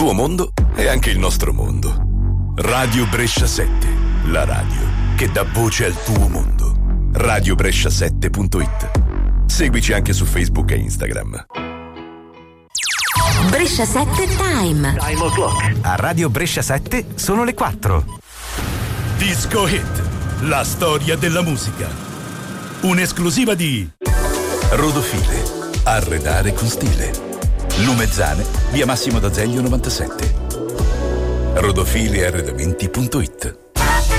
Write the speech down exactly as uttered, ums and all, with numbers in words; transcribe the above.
tuo mondo è anche il nostro mondo. Radio Brescia sette, la radio che dà voce al tuo mondo. radio brescia sette punto it. Seguici anche su Facebook e Instagram. Brescia sette Time. Time o'clock. A Radio Brescia sette sono le quattro. Disco Hit, la storia della musica. Un'esclusiva di Rodofile, arredare con stile. Lumezzane, via Massimo d'Azeglio novantasette. rodofile arredamenti punto it.